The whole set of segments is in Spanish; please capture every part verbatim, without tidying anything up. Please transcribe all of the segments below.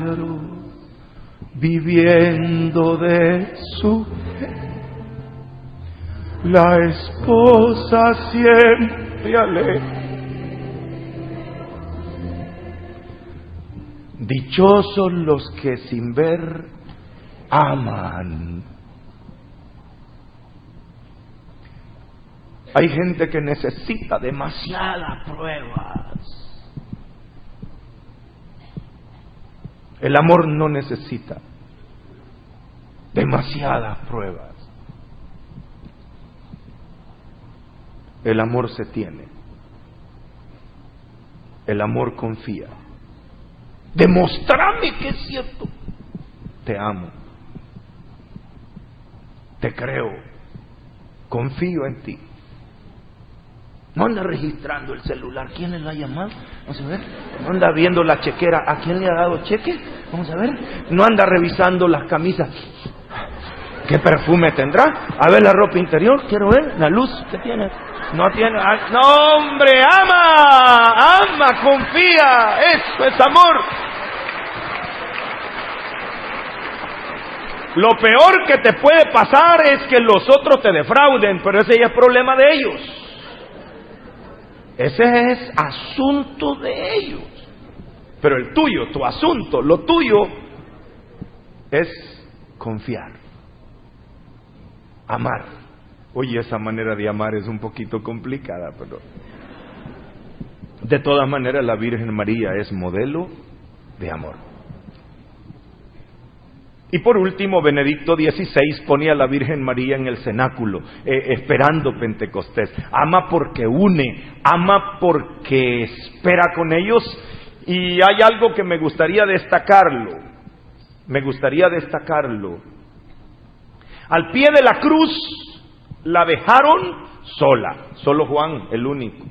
viviendo de su fe, la esposa siempre alegre. Dichosos los que sin ver aman. Hay gente que necesita demasiadas pruebas. El amor no necesita demasiadas pruebas. El amor se tiene. El amor confía. Demostrame que es cierto. Te amo. Te creo. Confío en ti. No anda registrando el celular. ¿Quién le ha llamado? Vamos a ver. No anda viendo la chequera. ¿A quién le ha dado cheque? Vamos a ver. No anda revisando las camisas. ¿Qué perfume tendrá? A ver la ropa interior. Quiero ver la luz que tiene. No tiene. No, hombre, ama. Ama, confía. Eso es amor. Lo peor que te puede pasar es que los otros te defrauden, pero ese ya es problema de ellos. Ese es asunto de ellos. Pero el tuyo, tu asunto, lo tuyo es confiar, amar. Oye, esa manera de amar es un poquito complicada, pero de todas maneras la Virgen María es modelo de amor. Y por último, Benedicto dieciséis ponía a la Virgen María en el cenáculo, eh, esperando Pentecostés. Ama porque une, ama porque espera con ellos. Y hay algo que me gustaría destacarlo, me gustaría destacarlo. Al pie de la cruz la dejaron sola, solo Juan, el único.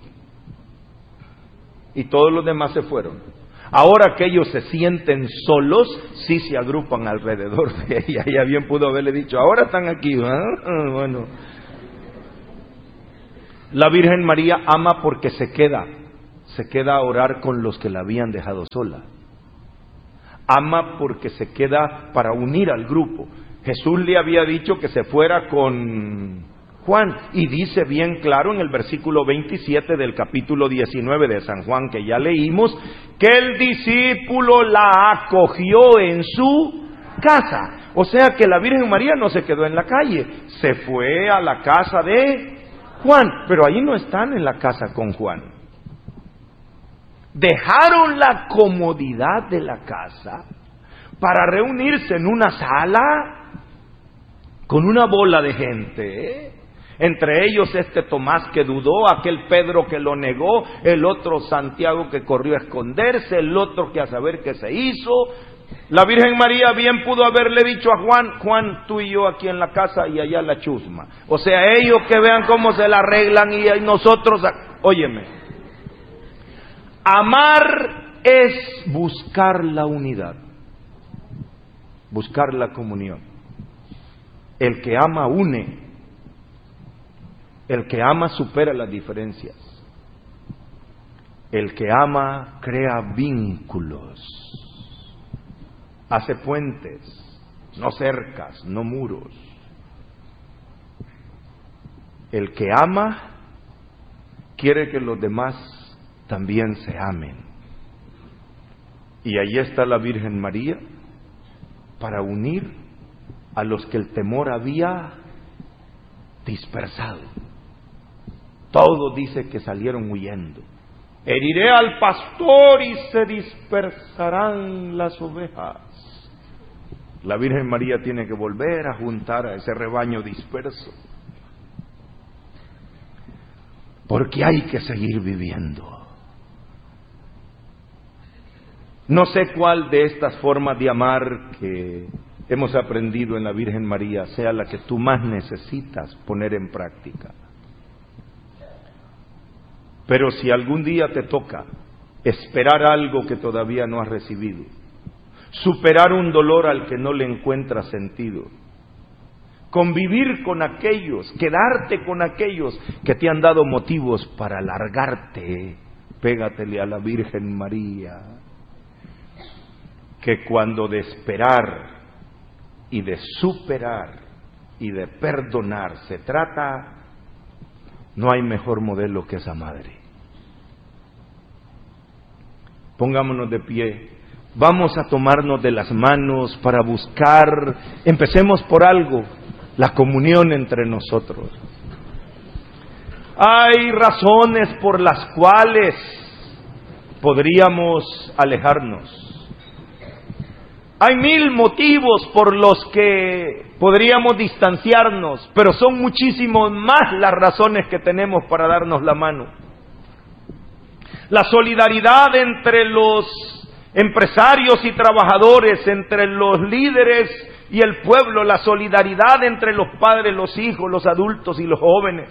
Y todos los demás se fueron. Ahora que ellos se sienten solos, sí se agrupan alrededor de ella. Ella bien pudo haberle dicho, ahora están aquí, ¿eh? Bueno. La Virgen María ama porque se queda, se queda a orar con los que la habían dejado sola. Ama porque se queda para unir al grupo. Jesús le había dicho que se fuera con Juan, y dice bien claro en el versículo veintisiete del capítulo diecinueve de San Juan, que ya leímos, que el discípulo la acogió en su casa. O sea que la Virgen María no se quedó en la calle, se fue a la casa de Juan, pero ahí no están en la casa con Juan. Dejaron la comodidad de la casa para reunirse en una sala con una bola de gente, ¿eh? Entre ellos este Tomás que dudó, aquel Pedro que lo negó, el otro Santiago que corrió a esconderse, el otro que a saber qué se hizo. La Virgen María bien pudo haberle dicho a Juan, Juan, tú y yo aquí en la casa y allá la chusma. O sea, ellos que vean cómo se la arreglan y nosotros... Óyeme, amar es buscar la unidad, buscar la comunión. El que ama une. El que ama supera las diferencias. El que ama crea vínculos. Hace puentes, no cercas, no muros. El que ama quiere que los demás también se amen. Y ahí está la Virgen María para unir a los que el temor había dispersado. Todos dice que salieron huyendo. Heriré al pastor y se dispersarán las ovejas. La Virgen María tiene que volver a juntar a ese rebaño disperso. Porque hay que seguir viviendo. No sé cuál de estas formas de amar que hemos aprendido en la Virgen María sea la que tú más necesitas poner en práctica. Pero si algún día te toca esperar algo que todavía no has recibido, superar un dolor al que no le encuentras sentido, convivir con aquellos, quedarte con aquellos que te han dado motivos para largarte, pégatele a la Virgen María. que cuando de esperar y de superar y de perdonar se trata, no hay mejor modelo que esa madre. Pongámonos de pie, vamos a tomarnos de las manos para buscar, empecemos por algo, la comunión entre nosotros. Hay razones por las cuales podríamos alejarnos. Hay mil motivos por los que podríamos distanciarnos, pero son muchísimos más las razones que tenemos para darnos la mano. La solidaridad entre los empresarios y trabajadores, entre los líderes y el pueblo, la solidaridad entre los padres, los hijos, los adultos y los jóvenes.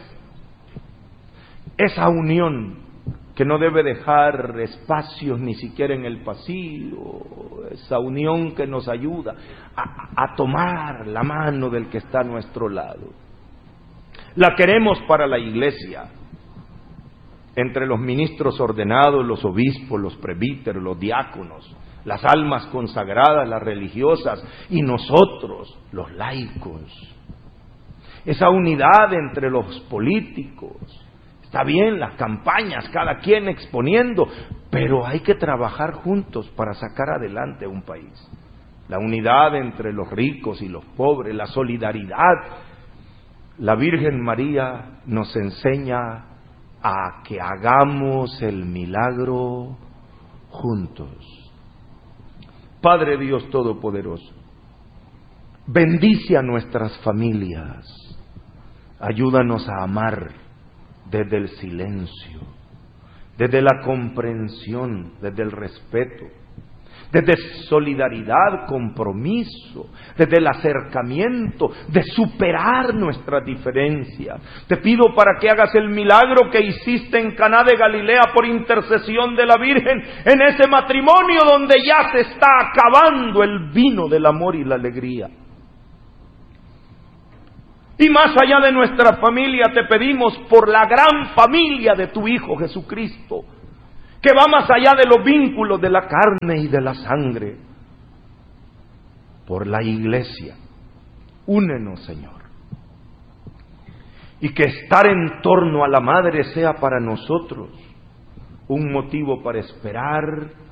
Esa unión que no debe dejar espacios ni siquiera en el pasillo, esa unión que nos ayuda a, a tomar la mano del que está a nuestro lado. La queremos para la iglesia, entre los ministros ordenados, los obispos, los presbíteros, los diáconos, las almas consagradas, las religiosas y nosotros, los laicos. Esa unidad entre los políticos. Está bien las campañas, cada quien exponiendo, pero hay que trabajar juntos para sacar adelante un país. La unidad entre los ricos y los pobres, la solidaridad. La Virgen María nos enseña a que hagamos el milagro juntos. Padre Dios Todopoderoso, bendice a nuestras familias, ayúdanos a amar desde el silencio, desde la comprensión, desde el respeto, desde solidaridad, compromiso, desde el acercamiento, de superar nuestras diferencias. Te pido para que hagas el milagro que hiciste en Caná de Galilea por intercesión de la Virgen, en ese matrimonio donde ya se está acabando el vino del amor y la alegría. Y más allá de nuestra familia, te pedimos por la gran familia de tu Hijo Jesucristo, que va más allá de los vínculos de la carne y de la sangre. Por la iglesia, únenos, Señor. Y que estar en torno a la Madre sea para nosotros un motivo para esperar,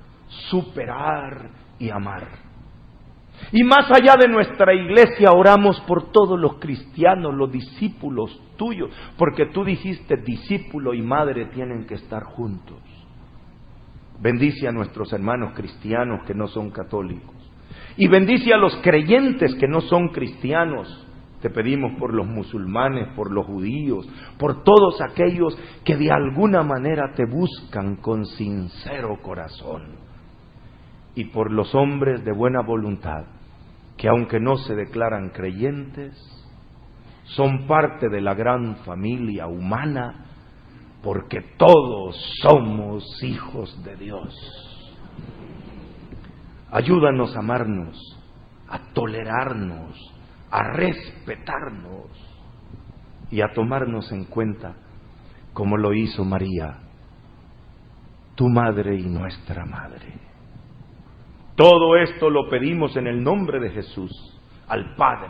superar y amar. Y más allá de nuestra iglesia, oramos por todos los cristianos, los discípulos tuyos, porque tú dijiste, discípulo y madre tienen que estar juntos. Bendice a nuestros hermanos cristianos que no son católicos. Y bendice a los creyentes que no son cristianos. Te pedimos por los musulmanes, por los judíos, por todos aquellos que de alguna manera te buscan con sincero corazón. Y por los hombres de buena voluntad, que aunque no se declaran creyentes, son parte de la gran familia humana, porque todos somos hijos de Dios. Ayúdanos a amarnos, a tolerarnos, a respetarnos y a tomarnos en cuenta como lo hizo María, tu madre y nuestra madre. Todo esto lo pedimos en el nombre de Jesús, al Padre,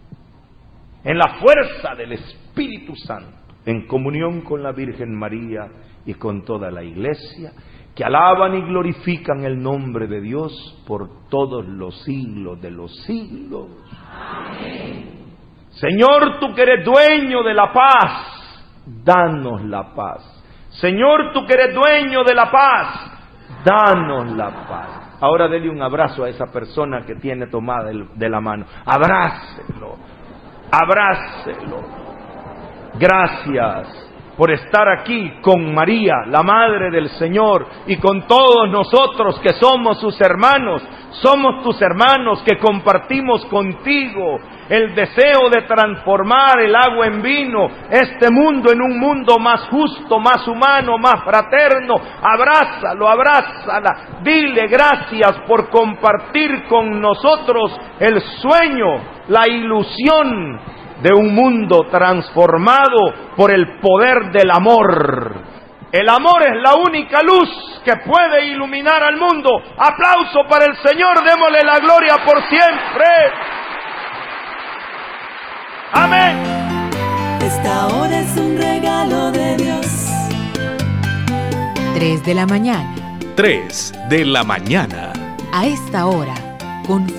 en la fuerza del Espíritu Santo, en comunión con la Virgen María y con toda la Iglesia, que alaban y glorifican el nombre de Dios por todos los siglos de los siglos. Amén. Señor, tú que eres dueño de la paz, danos la paz. Señor, tú que eres dueño de la paz, danos la paz. Ahora dele un abrazo a esa persona que tiene tomada de la mano. Abrácelo, abrácelo. Gracias por estar aquí con María, la Madre del Señor, y con todos nosotros que somos sus hermanos. Somos tus hermanos que compartimos contigo el deseo de transformar el agua en vino, este mundo en un mundo más justo, más humano, más fraterno. Abrázalo, abrázala, dile gracias por compartir con nosotros el sueño, la ilusión de un mundo transformado por el poder del amor. El amor es la única luz que puede iluminar al mundo. Aplauso para el Señor, démosle la gloria por siempre. Amén. Esta hora es un regalo de Dios. tres de la mañana. tres de la mañana. A esta hora, con